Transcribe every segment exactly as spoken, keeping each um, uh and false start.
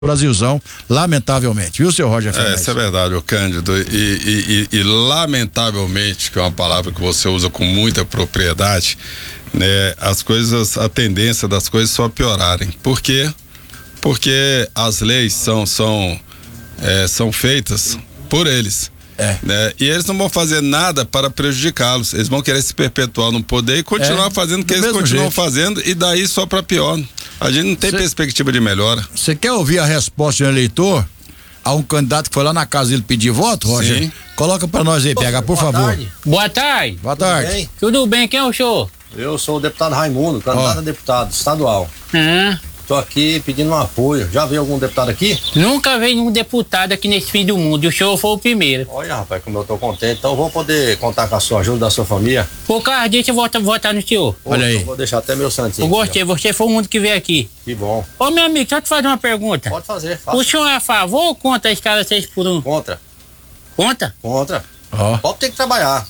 Brasilzão, lamentavelmente, viu, seu Roger Fernandes? É, isso é verdade, ô Cândido, e, e, e, e lamentavelmente, que é uma palavra que você usa com muita propriedade, né, as coisas, a tendência das coisas só piorarem. Por quê? Porque as leis são, são, é, são feitas por eles. É. Né? E eles não vão fazer nada para prejudicá-los. Eles vão querer se perpetuar no poder e continuar é, fazendo o que eles continuam jeito. fazendo, e daí só para pior. A gente não tem Cê, perspectiva de melhora. Você quer ouvir a resposta do eleitor a um candidato que foi lá na casa dele pedir voto, Roger? Sim. Coloca para nós aí, pega, por Boa favor. Tarde. Boa tarde. Boa tarde. Tudo bem? Tudo bem, quem é o senhor? Eu sou o deputado Raimundo, candidato a deputado estadual. Hum. Tô aqui pedindo um apoio. Já veio algum deputado aqui? Nunca veio um deputado aqui nesse fim do mundo, e o senhor foi o primeiro. Olha, rapaz, como eu tô contente, então eu vou poder contar com a sua ajuda, da sua família. Por causa disso eu vou votar no senhor. Pô, Olha aí. Eu vou deixar até meu santinho. Eu gostei, você foi o único que veio aqui. Que bom. Ô, meu amigo, deixa eu te fazer uma pergunta. Pode fazer, faça. O senhor é a favor ou contra a escala seis por um? Contra. Contra? Contra. Ó. Oh. Pode ter que trabalhar.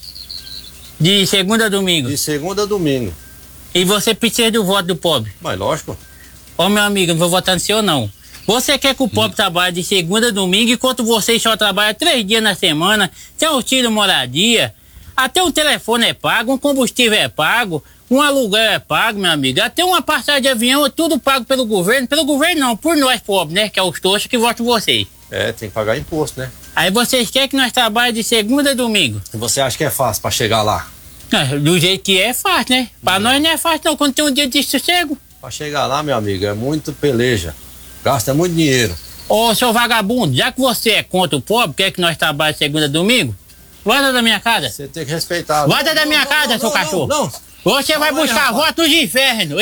De segunda a domingo? De segunda a domingo. E você precisa do voto do pobre? Mas lógico. Ô, meu amigo, não vou votar no senhor, não. Você quer que o pobre hum. trabalhe de segunda a domingo, enquanto você só trabalha três dias na semana, tem auxílio moradia, até um telefone é pago, um combustível é pago, um aluguel é pago, meu amigo, até uma passagem de avião é tudo pago pelo governo, pelo governo não, por nós pobres, né, que é os trouxas que votam vocês. É, tem que pagar imposto, né? Aí vocês querem que nós trabalhemos de segunda a domingo. E você acha que é fácil pra chegar lá? É, do jeito que é, é fácil, né? Pra hum. nós não é fácil não, quando tem um dia de sossego. Pra chegar lá, meu amigo, é muito peleja. Gasta muito dinheiro. Ô, seu vagabundo, já que você é contra o pobre, quer que nós trabalhemos segunda a domingo? Vaza da minha casa. Você tem que respeitar. Vaza da minha não, casa, não, seu não, cachorro. Não, não. Você vai não, buscar não, votos de inferno.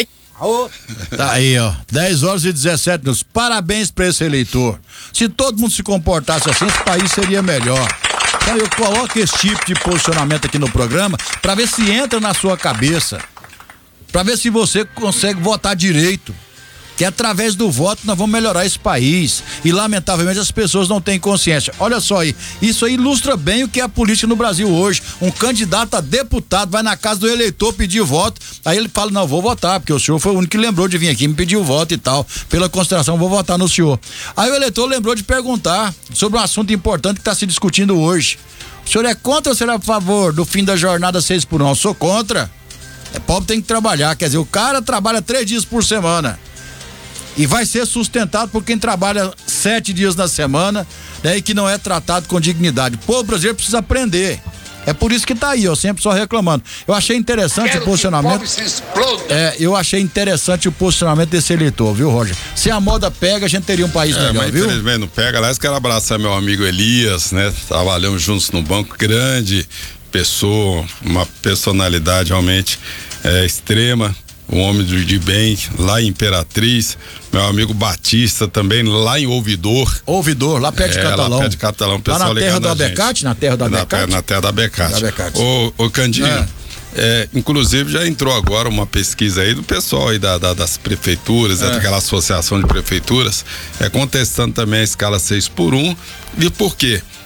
Tá aí, ó, dez horas e dezessete minutos. Parabéns pra esse eleitor. Se todo mundo se comportasse assim, esse país seria melhor. Então eu coloco esse tipo de posicionamento aqui no programa pra ver se entra na sua cabeça. Pra ver se você consegue votar direito. Que através do voto nós vamos melhorar esse país. E lamentavelmente as pessoas não têm consciência. Olha só aí, isso aí ilustra bem o que é a política no Brasil hoje. Um candidato a deputado vai na casa do eleitor pedir voto, aí ele fala, não, vou votar, porque o senhor foi o único que lembrou de vir aqui me pedir o voto e tal. Pela consideração, vou votar no senhor. Aí o eleitor lembrou de perguntar sobre um assunto importante que está se discutindo hoje. O senhor é contra ou será a favor do fim da jornada seis por um? Eu sou contra. É, pobre tem que trabalhar, quer dizer, o cara trabalha três dias por semana e vai ser sustentado por quem trabalha sete dias na semana, né, e que não é tratado com dignidade. O povo brasileiro precisa aprender. É por isso que tá aí, ó, sempre só reclamando. Eu achei interessante Quero o posicionamento. É, eu achei interessante o posicionamento desse eleitor, viu, Roger? Se a moda pega, a gente teria um país é, melhor, mas viu? Infelizmente não pega. Aliás, quero abraçar meu amigo Elias, né? Trabalhamos juntos no banco, grande pessoa, uma personalidade realmente é, extrema, um homem de, de bem, lá em Imperatriz. Meu amigo Batista também, lá em Ouvidor. Ouvidor, lá perto é, de Catalão. Lá perto de Catalão, pessoal. Lá na terra do Abecate, na terra do Abecate? Na, na terra do Abecate. Abecate. Ô, ô Candinho, é. É, inclusive já entrou agora uma pesquisa aí do pessoal aí da, da, das prefeituras, é. daquela associação de prefeituras, é, contestando também a escala seis por um. E por quê?